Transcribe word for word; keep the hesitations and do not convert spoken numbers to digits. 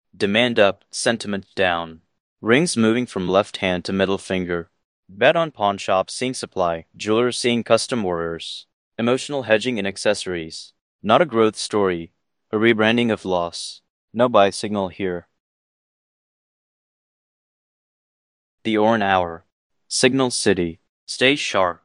Demand up, sentiment down. Rings moving from left hand to middle finger. Bet on pawn shop seeing supply, jewelers seeing custom orders. Emotional hedging in accessories. Not a growth story, a rebranding of loss. No buy signal here. The Oran Hour. Signal City. Stay sharp.